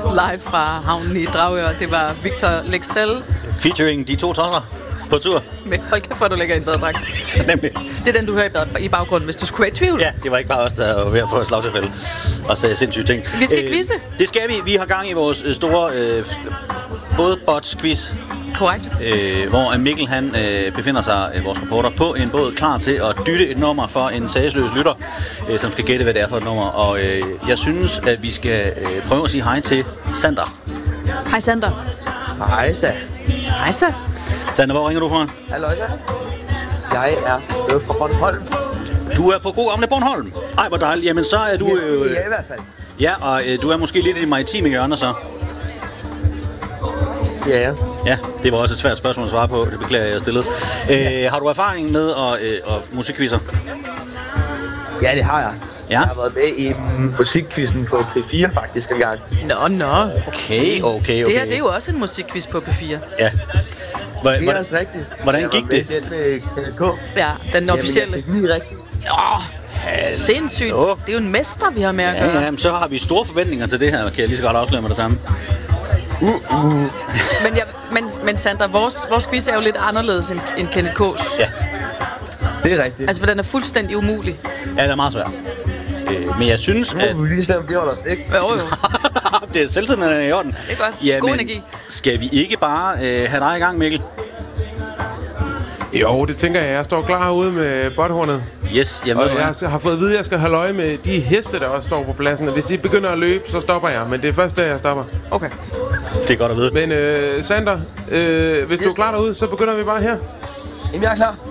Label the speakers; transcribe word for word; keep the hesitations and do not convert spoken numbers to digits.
Speaker 1: Live fra havnen i Dragør. Det var Victor Lexell.
Speaker 2: Featuring de to tosser på tur.
Speaker 1: Men hold kæft, hvor du lægger en badedragt.
Speaker 2: Nemlig.
Speaker 1: Det er den, du hører i baggrunden, hvis du skulle være i tvivl.
Speaker 2: Ja, det var ikke bare os, der var ved at få et slagtilfælde og sagde sindssyge ting.
Speaker 1: Vi skal quizze.
Speaker 2: Øh, det skal vi. Vi har gang i vores øh, store øh, bådbots-quiz.
Speaker 1: Korrekt.
Speaker 2: Øh, hvor Mikkel han øh, befinder sig, øh, vores reporter, på en båd klar til at dytte et nummer for en sagsløs lytter, øh, som skal gætte, hvad det er for et nummer. Og øh, jeg synes, at vi skal øh, prøve at sige hej til Sander.
Speaker 1: Hej Sander.
Speaker 3: Hej så.
Speaker 1: Hej så.
Speaker 2: Sander, hvor ringer du fra?
Speaker 3: Halløj så. Jeg er øh, fra Bornholm.
Speaker 2: Du er på god gamle Bornholm. Ej, hvor dejligt. Jamen, så er du... Øh,
Speaker 3: ja, i hvert fald.
Speaker 2: Ja, og øh, du er måske lidt i det maritime hjørne, så.
Speaker 3: Ja.
Speaker 2: Ja, det var også et svært spørgsmål at svare på. Det beklager jeg, jeg stillede. Øh, har du erfaring med at, øh, at musikquizzer?
Speaker 3: Ja, det har jeg.
Speaker 2: Ja.
Speaker 3: Jeg har været med i um, musikquizzen på P fire faktisk engang.
Speaker 1: Nå, nå.
Speaker 2: Okay, okay, okay.
Speaker 1: Det her, det er jo også en musikquiz på P fire.
Speaker 2: Ja. Hvor,
Speaker 3: Det er også rigtigt.
Speaker 2: Hvordan
Speaker 3: jeg
Speaker 2: gik
Speaker 3: var
Speaker 2: det?
Speaker 3: med den med K K.
Speaker 1: Ja, den officielle.
Speaker 3: Jamen, jeg fik lige rigtigt.
Speaker 1: Åh, sindssygt.
Speaker 2: Åh.
Speaker 1: Det er jo en mester, vi har med at gøre.
Speaker 2: Ja, ja, men så har vi store forventninger til det her, kan jeg lige så godt afsløre med det samme.
Speaker 3: Uh, uh.
Speaker 1: Men, jeg, men, men Sandra, vores, vores quiz er jo lidt anderledes end, end Kenneth K's.
Speaker 2: Ja.
Speaker 3: Det er rigtigt.
Speaker 1: Altså, for den er fuldstændig umulig.
Speaker 2: Ja, det er meget svært. Øh, men jeg synes,
Speaker 3: Nu
Speaker 2: at...
Speaker 3: må vi lige se, om vi holder os væk.
Speaker 1: Jo, jo.
Speaker 2: det er selvtiden, der er i orden.
Speaker 1: Det er godt.
Speaker 2: Ja,
Speaker 1: God
Speaker 2: men
Speaker 1: energi.
Speaker 2: skal vi ikke bare øh, have dig i gang, Mikkel?
Speaker 4: Jo, det tænker jeg. Jeg står klar herude med botthornet.
Speaker 2: Yes, jeg
Speaker 4: Og
Speaker 2: ved,
Speaker 4: jeg har fået at vide, at jeg skal holde øje med de heste, der også står på pladsen. Og hvis de begynder at løbe, så stopper jeg. Men det er først der, jeg stopper.
Speaker 1: Okay.
Speaker 2: det er godt at vide.
Speaker 4: Men øh, Sander, øh, hvis yes. du er klar derude, så begynder vi bare her.
Speaker 3: Jamen, jeg er klar.